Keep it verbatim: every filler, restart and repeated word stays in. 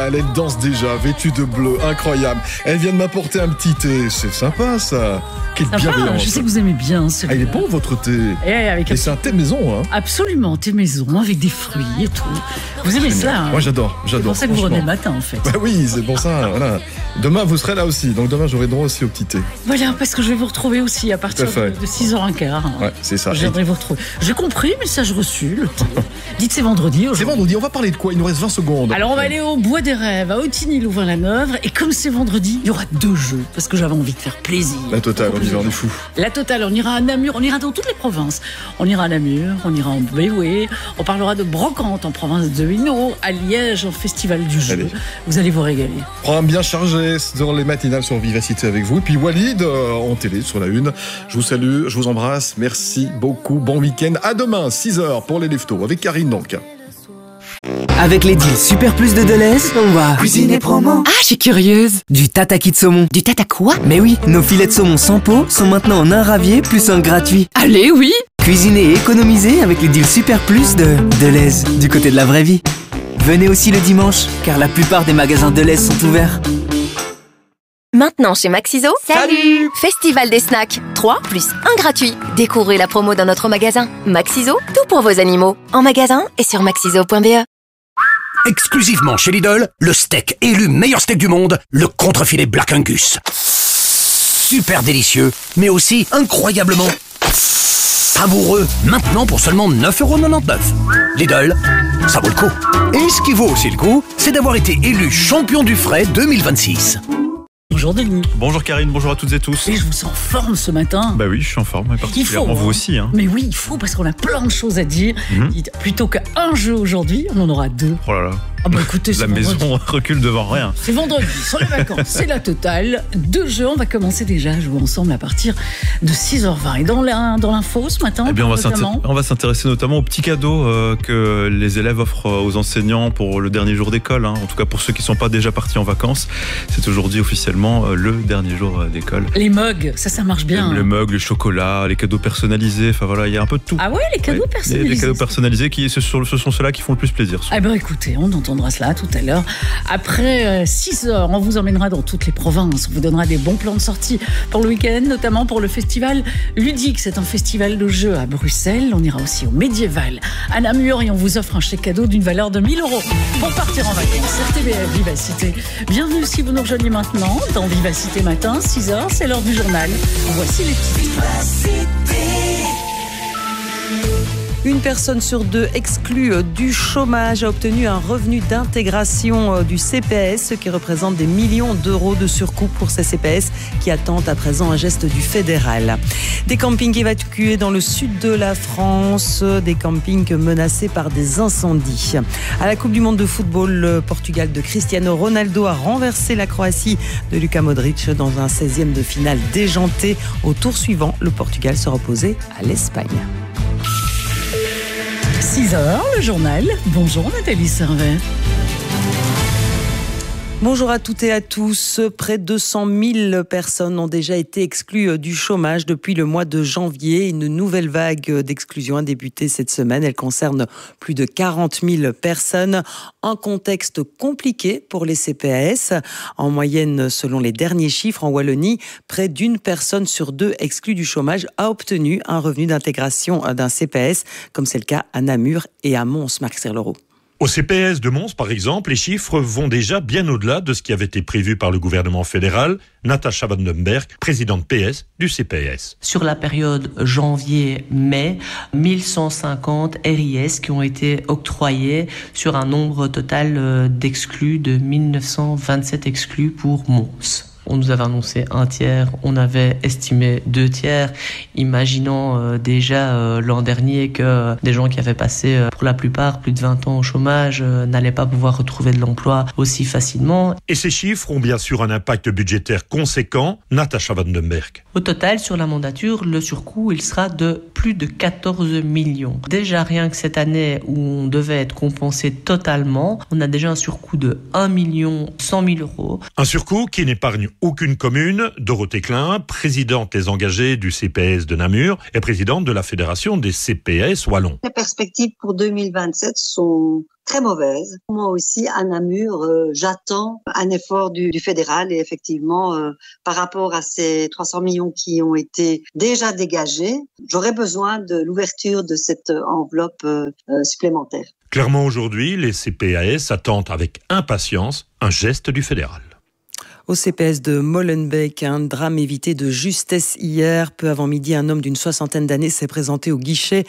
matinale, elle danse déjà, vêtue de bleu, incroyable. Elle vient de m'apporter un petit thé, c'est sympa ça. Quelle Sympa, bienveillance. je sais que vous aimez bien celui-là. Ah, il est bon votre thé. Et, avec Et c'est un thé maison, hein. Absolument, thé maison, avec des fruits et tout. Vous aimez Génial. ça, hein? Moi j'adore, j'adore. C'est pour ça que vous franchement. venez le matin, en fait. Bah oui, c'est pour ça, voilà. Demain vous serez là aussi, donc demain j'aurai droit aussi au petit thé. Voilà, parce que je vais vous retrouver aussi à partir Tout à fait. de, de six heures quinze. Ouais, c'est ça. Je viendrai vous retrouver. J'ai compris, message reçu, le thé. Dites c'est vendredi C'est aujourd'hui. vendredi, on va parler de quoi? Il nous reste vingt secondes. Alors on va aller au Bois des Rêves, à Autigny-Louvain-la-Neuve. Et comme c'est vendredi, il y aura deux jeux, parce que j'avais envie de faire plaisir. La totale, on y va, on est fou. La totale, on ira à Namur, on ira dans toutes les provinces. On ira à Namur, on ira en Béoué, on parlera de brocante en province de Hainaut, à Liège, au festival du jeu. Allez. Vous allez vous régaler. Programme bien chargé sur les matinales sur Vivacité avec vous. Et puis Walid euh, en télé sur la une. Je vous salue, je vous embrasse. Merci beaucoup. Bon week-end. À demain, six heures pour les leftos avec Karine donc. Avec les deals Super Plus de Deleuze, on va cuisiner promo. Ah, je suis curieuse. Du tataki de saumon. Du tata quoi? Mais oui, nos filets de saumon sans peau sont maintenant en un ravier plus un gratuit. Allez, oui. Cuisiner et économiser avec les deals Super Plus de Deleuze, du côté de la vraie vie. Venez aussi le dimanche, car la plupart des magasins Deleuze sont ouverts. Maintenant chez Maxiso, salut! Festival des snacks, trois plus un gratuit. Découvrez la promo dans notre magasin. Maxiso, tout pour vos animaux. En magasin et sur maxiso point b e. Exclusivement chez Lidl, le steak élu meilleur steak du monde, le contrefilet Black Angus. Super délicieux, mais aussi incroyablement savoureux. Maintenant pour seulement neuf euros quatre-vingt-dix-neuf. Lidl, ça vaut le coup. Et ce qui vaut aussi le coup, c'est d'avoir été élu champion du frais deux mille vingt-six. Bonjour Denis. Bonjour Karine, bonjour à toutes et tous. Et je vous sens en forme ce matin. Bah oui, je suis en forme, et particulièrement Il faut, vous hein. aussi. Hein. Mais oui, il faut, parce qu'on a plein de choses à dire. Mm-hmm. Plutôt qu'un jeu aujourd'hui, on en aura deux. Oh là là, Ah bah écoutez, c'est la vendredi. maison recule devant rien. C'est vendredi, sur les vacances, c'est la totale. Deux jeux, on va commencer déjà à jouer ensemble à partir de six heures vingt. Et dans la- dans l'info ce matin, Eh bien, on va, notamment, s'intéresser, on va s'intéresser notamment aux petits cadeaux euh, que les élèves offrent aux enseignants pour le dernier jour d'école. Hein. En tout cas, pour ceux qui ne sont pas déjà partis en vacances, c'est aujourd'hui officiellement euh, le dernier jour euh, d'école. les mugs, ça, ça marche bien. Le mug, les chocolats, les cadeaux personnalisés, enfin voilà, il y a un peu de tout. Ah ouais, les cadeaux Ouais, personnalisés. Les, les cadeaux personnalisés, qui, ce, sont, ce sont ceux-là qui font le plus plaisir. Ah ben écoutez, on entendra cela tout à l'heure. Après six heures, on vous emmènera dans toutes les provinces. On vous donnera des bons plans de sortie pour le week-end, notamment pour le festival ludique. C'est un festival de jeux à Bruxelles. On ira aussi au Médiéval, à Namur, et on vous offre un chèque cadeau d'une valeur de mille euros pour partir en vacances. R T B F Vivacité. Bienvenue si vous nous rejoignez maintenant dans Vivacité Matin, six heures, c'est l'heure du journal. Voici les titres. Une personne sur deux exclue du chômage a obtenu un revenu d'intégration du C P S, ce qui représente des millions d'euros de surcoût pour ces C P S qui attendent à présent un geste du fédéral. Des campings évacués dans le sud de la France, des campings menacés par des incendies. À la Coupe du Monde de football, le Portugal de Cristiano Ronaldo a renversé la Croatie de Luka Modric dans un seizième de finale déjanté. Au tour suivant, le Portugal sera opposé à l'Espagne. six heures, le journal. Bonjour Nathalie Servet. Bonjour à toutes et à tous. Près de deux cent mille personnes ont déjà été exclues du chômage depuis le mois de janvier. Une nouvelle vague d'exclusion a débuté cette semaine. Elle concerne plus de quarante mille personnes. Un contexte compliqué pour les C P S. En moyenne, selon les derniers chiffres, en Wallonie, près d'une personne sur deux exclue du chômage a obtenu un revenu d'intégration d'un C P S, comme c'est le cas à Namur et à Mons. Marc Serleroux. Au C P S de Mons, par exemple, les chiffres vont déjà bien au-delà de ce qui avait été prévu par le gouvernement fédéral. Natacha Vandenberg, présidente P S du C P S. Sur la période janvier-mai, mille cent cinquante R I S qui ont été octroyés sur un nombre total d'exclus de mille neuf cent vingt-sept exclus pour Mons. On nous avait annoncé un tiers, on avait estimé deux tiers, imaginant euh, déjà euh, l'an dernier que euh, des gens qui avaient passé euh, pour la plupart plus de vingt ans au chômage euh, n'allaient pas pouvoir retrouver de l'emploi aussi facilement. Et ces chiffres ont bien sûr un impact budgétaire conséquent. Natacha Vandenberg. Au total, sur la mandature, le surcoût, il sera de plus de quatorze millions. Déjà, rien que cette année où on devait être compensé totalement, on a déjà un surcoût de un million cent mille euros. Un surcoût qui n'épargne aucune commune. Dorothée Klein, présidente des engagés du C P S de Namur et présidente de la Fédération des C P S Wallons. Les perspectives pour deux mille vingt-sept sont très mauvaises. Moi aussi, à Namur, euh, j'attends un effort du, du fédéral et effectivement, euh, par rapport à ces trois cents millions qui ont été déjà dégagés, j'aurais besoin de l'ouverture de cette enveloppe euh, euh, supplémentaire. Clairement, aujourd'hui, les C P A S attendent avec impatience un geste du fédéral. Au C P S de Molenbeek, un drame évité de justesse hier. Peu avant midi, un homme d'une soixantaine d'années s'est présenté au guichet